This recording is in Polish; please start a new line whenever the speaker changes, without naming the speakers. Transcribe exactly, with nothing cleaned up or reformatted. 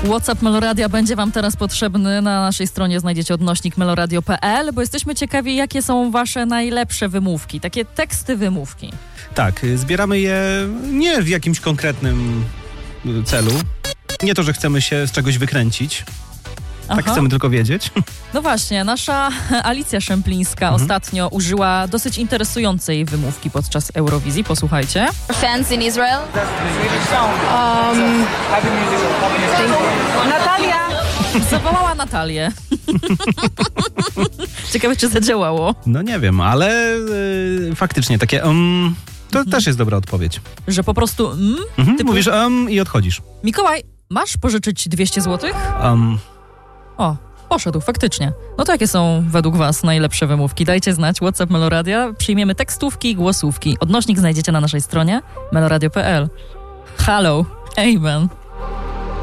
WhatsApp Meloradia będzie wam teraz potrzebny. Na naszej stronie znajdziecie odnośnik meloradio kropka pe el, bo jesteśmy ciekawi, jakie są wasze najlepsze wymówki, takie teksty wymówki.
Tak, zbieramy je nie w jakimś konkretnym celu. Nie to, że chcemy się z czegoś wykręcić. Tak
Aha.
chcemy tylko wiedzieć.
No właśnie, nasza Alicja Szemplińska mhm. ostatnio użyła dosyć interesującej wymówki podczas Eurowizji. Posłuchajcie.
Fans in Israel?
Um, Natalia!
Zawołała Natalię. Ciekawe, czy zadziałało.
No nie wiem, ale yy, faktycznie takie um, to mhm. też jest dobra odpowiedź.
Że po prostu mm,
mhm,
typu...
mówisz um i odchodzisz.
Mikołaj, masz pożyczyć dwieście złotych?
Um.
O, poszedł, faktycznie. No to jakie są według was najlepsze wymówki? Dajcie znać, WhatsApp Meloradia. Przyjmiemy tekstówki i głosówki. Odnośnik znajdziecie na naszej stronie meloradio kropka pe el. Halo, Amen.